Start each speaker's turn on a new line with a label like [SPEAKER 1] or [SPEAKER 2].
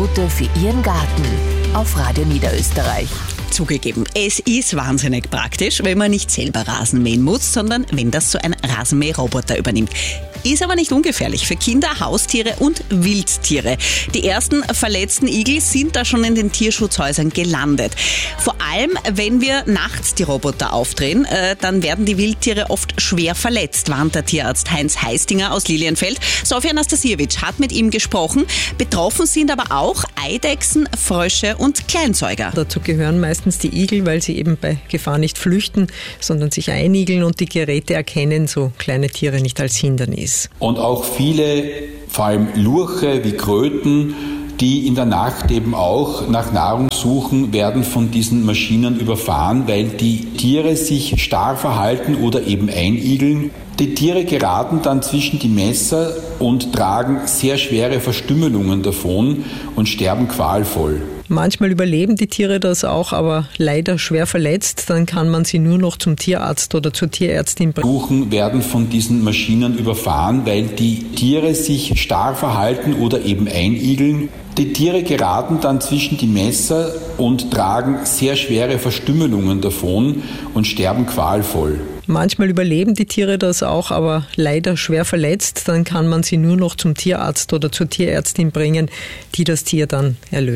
[SPEAKER 1] Minute für Ihren Garten auf Radio Niederösterreich.
[SPEAKER 2] Zugegeben, es ist wahnsinnig praktisch, wenn man nicht selber Rasen mähen muss, sondern wenn das so ein Rasenmäherroboter übernimmt. Ist aber nicht ungefährlich für Kinder, Haustiere und Wildtiere. Die ersten verletzten Igel sind da schon in den Tierschutzhäusern gelandet. Vor allem, wenn wir nachts die Roboter aufdrehen, dann werden die Wildtiere oft schwer verletzt, warnt der Tierarzt Heinz Heistinger aus Lilienfeld. Sofia Nastasiewicz hat mit ihm gesprochen. Betroffen sind aber auch Eidechsen, Frösche und Kleinsäuger.
[SPEAKER 3] Dazu gehören meistens die Igel, weil sie eben bei Gefahr nicht flüchten, sondern sich einigeln und die Geräte erkennen so kleine Tiere nicht als Hindernis.
[SPEAKER 4] Und auch viele, vor allem Lurche wie Kröten, die in der Nacht eben auch nach Nahrung suchen, werden von diesen Maschinen überfahren, weil die Tiere sich starr verhalten oder eben einigeln. Die Tiere geraten dann zwischen die Messer und tragen sehr schwere Verstümmelungen davon und sterben qualvoll.
[SPEAKER 3] Manchmal überleben die Tiere das auch, aber leider schwer verletzt. Dann kann man sie nur noch zum Tierarzt oder zur Tierärztin bringen.
[SPEAKER 4] Suchen werden von diesen Maschinen überfahren, weil die Tiere sich starr verhalten oder eben einigeln. Die Tiere geraten dann zwischen die Messer und tragen sehr schwere Verstümmelungen davon und sterben qualvoll.
[SPEAKER 3] Manchmal überleben die Tiere das auch, aber leider schwer verletzt. Dann kann man sie nur noch zum Tierarzt oder zur Tierärztin bringen, die das Tier dann erlöst.